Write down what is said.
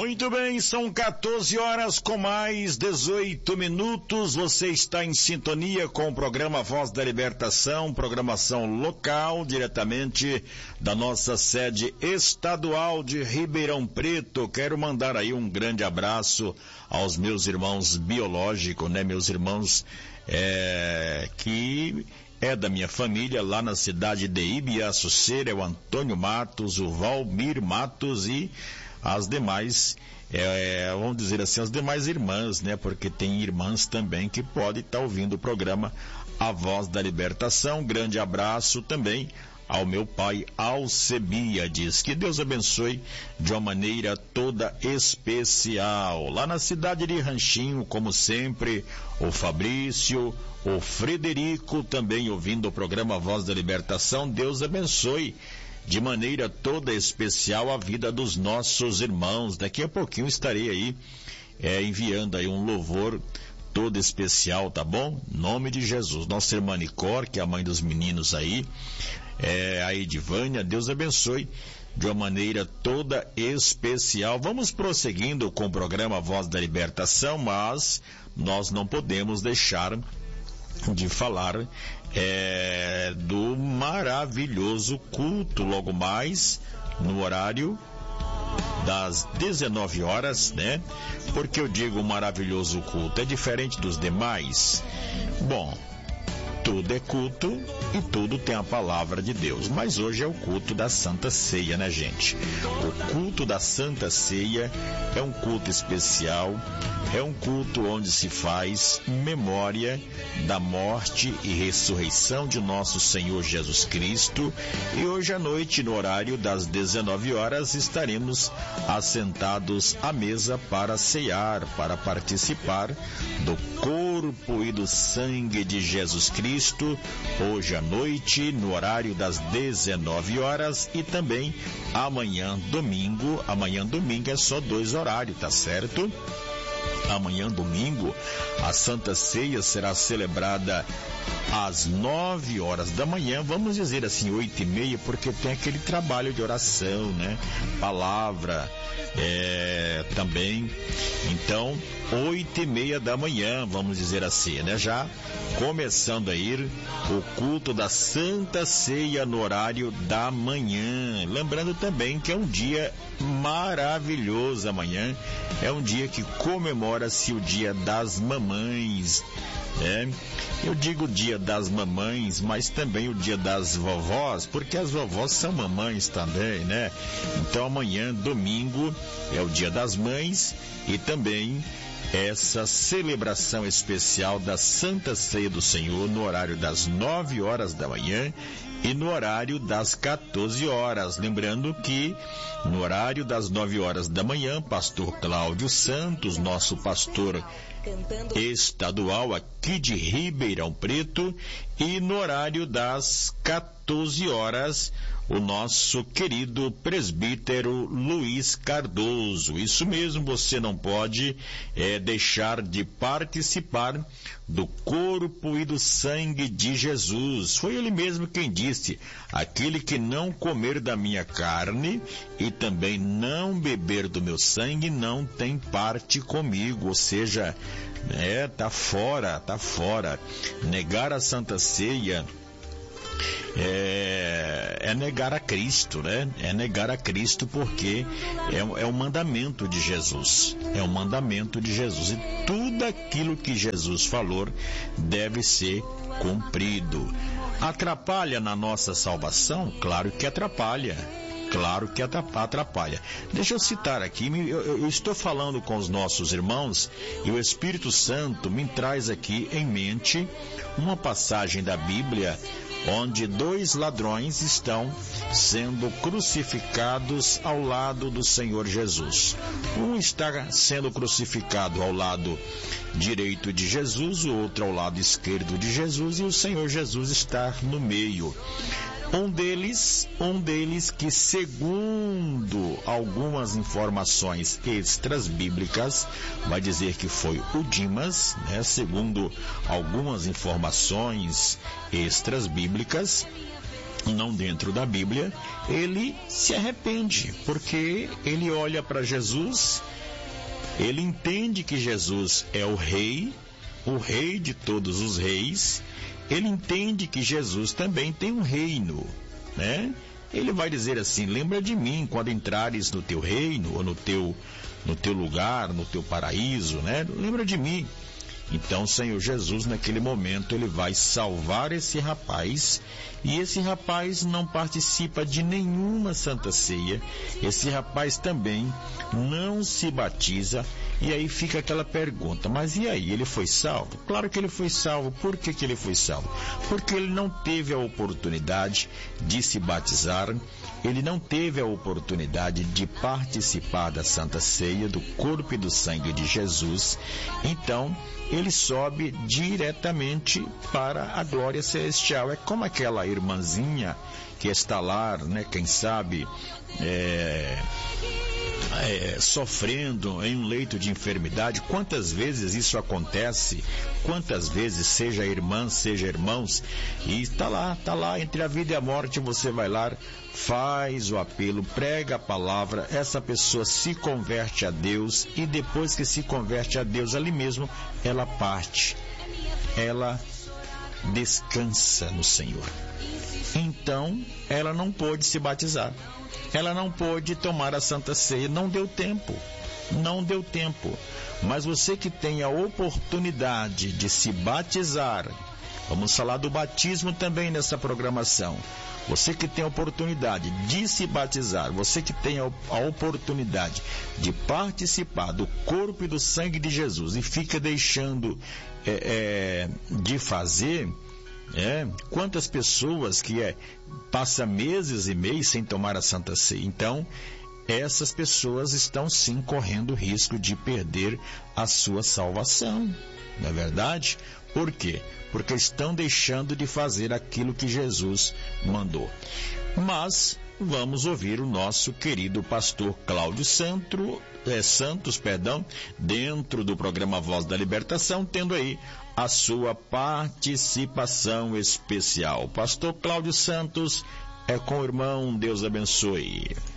Muito bem, são 14 horas com mais 18 minutos. Você está em sintonia com o programa Voz da Libertação, programação local, diretamente da nossa sede estadual de Ribeirão Preto. Quero mandar aí um grande abraço aos meus irmãos biológicos, né? Meus irmãos que é da minha família, lá na cidade de Ibiaçuceira, é o Antônio Matos, o Valmir Matos e as demais, vamos dizer assim, as demais irmãs, né? Porque tem irmãs também que podem estar ouvindo o programa A Voz da Libertação. Grande abraço também ao meu pai Alcebiades. Que Deus abençoe de uma maneira toda especial. Lá na cidade de Ranchinho, como sempre, o Fabrício, o Frederico também ouvindo o programa Voz da Libertação. Deus abençoe de maneira toda especial a vida dos nossos irmãos. Daqui a pouquinho estarei aí enviando aí um louvor todo especial, tá bom? Em nome de Jesus. Nossa irmã Nicor, que é a mãe dos meninos aí, a Edivânia, Deus abençoe de uma maneira toda especial. Vamos prosseguindo com o programa Voz da Libertação, mas nós não podemos deixar de falar do maravilhoso culto logo mais no horário das 19 horas, né? Porque eu digo maravilhoso culto, é diferente dos demais. Bom, tudo é culto e tudo tem a palavra de Deus, mas hoje é o culto da Santa Ceia, né, gente? O culto da Santa Ceia é um culto especial, é um culto onde se faz memória da morte e ressurreição de nosso Senhor Jesus Cristo. E hoje à noite, no horário das 19 horas, estaremos assentados à mesa para ceiar, para participar do corpo e do sangue de Jesus Cristo, hoje à noite, no horário das 19 horas, e também amanhã domingo. Amanhã domingo é só 2 horários, tá certo? Amanhã domingo, a Santa Ceia será celebrada às 9 horas da manhã, vamos dizer assim, 8h30, porque tem aquele trabalho de oração, né? Palavra, também. Então, 8h30 da manhã, vamos dizer assim, né? Já começando a ir o culto da Santa Ceia no horário da manhã. Lembrando também que é um dia maravilhoso amanhã, é um dia que comemora-se o Dia das Mamães, né? Eu digo Dia das Mamães, mas também o Dia das Vovós, porque as vovós são mamães também, né? Então amanhã, domingo, é o Dia das Mães e também essa celebração especial da Santa Ceia do Senhor no horário das 9 horas da manhã e no horário das 14 horas. Lembrando que no horário das 9 horas da manhã, pastor Cláudio Santos, nosso pastor estadual aqui de Ribeirão Preto, e no horário das 14 horas, o nosso querido presbítero Luiz Cardoso. Isso mesmo, você não pode deixar de participar do corpo e do sangue de Jesus. Foi ele mesmo quem disse: aquele que não comer da minha carne e também não beber do meu sangue não tem parte comigo. Ou seja, tá fora. Negar a Santa Ceia é negar a Cristo, né? É negar a Cristo, porque é um mandamento de Jesus. É um mandamento de Jesus. E tudo aquilo que Jesus falou deve ser cumprido. Atrapalha na nossa salvação? Claro que atrapalha. Claro que atrapalha. Deixa eu citar aqui, eu estou falando com os nossos irmãos e o Espírito Santo me traz aqui em mente uma passagem da Bíblia onde 2 ladrões estão sendo crucificados ao lado do Senhor Jesus. Um está sendo crucificado ao lado direito de Jesus, o outro ao lado esquerdo de Jesus, e o Senhor Jesus está no meio. Um deles que, segundo algumas informações extras bíblicas, vai dizer que foi o Dimas, né? Segundo algumas informações extras bíblicas, não dentro da Bíblia, ele se arrepende, porque ele olha para Jesus, ele entende que Jesus é o rei de todos os reis, ele entende que Jesus também tem um reino, né? Ele vai dizer assim: lembra de mim quando entrares no teu reino, ou no teu lugar, no teu paraíso, né? Lembra de mim. Então o Senhor Jesus, naquele momento, ele vai salvar esse rapaz, e esse rapaz não participa de nenhuma Santa Ceia, esse rapaz também não se batiza, e aí fica aquela pergunta: mas e aí, ele foi salvo? Claro que ele foi salvo. Por que ele foi salvo? Porque ele não teve a oportunidade de se batizar, ele não teve a oportunidade de participar da Santa Ceia, do corpo e do sangue de Jesus. Então ele sobe diretamente para a glória celestial. É como aquela irmãzinha que está lá, né, quem sabe, sofrendo em um leito de enfermidade. Quantas vezes isso acontece? Quantas vezes, seja irmã, seja irmãos, e está lá entre a vida e a morte. Você vai lá, faz o apelo, prega a palavra, essa pessoa se converte a Deus, e depois que se converte a Deus, ali mesmo ela parte, ela descansa no Senhor. Então ela não pôde se batizar, ela não pôde tomar a Santa Ceia, não deu tempo. Mas você que tem a oportunidade de se batizar, vamos falar do batismo também nessa programação. Você que tem a oportunidade de se batizar, você que tem a oportunidade de participar do corpo e do sangue de Jesus e fica deixando de fazer, quantas pessoas que passa meses e meses sem tomar a Santa Ceia. Então, essas pessoas estão sim correndo o risco de perder a sua salvação, não é verdade? Por quê? Porque estão deixando de fazer aquilo que Jesus mandou. Mas vamos ouvir o nosso querido pastor Cláudio Santos, dentro do programa Voz da Libertação, tendo aí a sua participação especial. Pastor Cláudio Santos, é com o irmão, Deus abençoe.